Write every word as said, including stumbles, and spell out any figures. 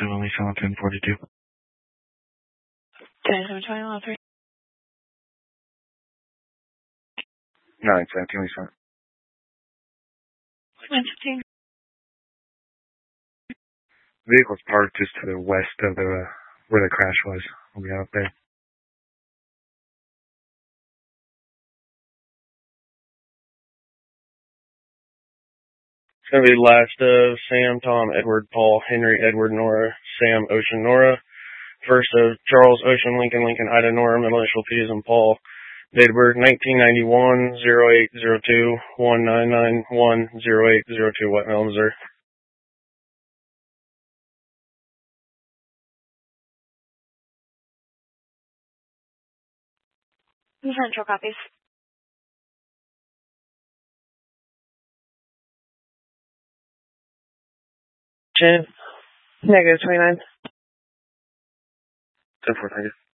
seven, Lisa on ten forty-two. ten seven twenty one three. nine seventeen, Lisa. one fifteen. Vehicle's parked just to the west of the, uh, where the crash was. We'll be out there. It's going to be last of Sam, Tom, Edward, Paul, Henry, Edward, Nora, Sam, Ocean, Nora. First of Charles, Ocean, Lincoln, Lincoln, Ida, Nora, middle initial P as in Paul. Date of birth nineteen ninety-one, oh eight oh two, one nine nine one, oh eight oh two, White Mountain, Missouri. Central copies. ten. Negative twenty-nine. ten four, thank you.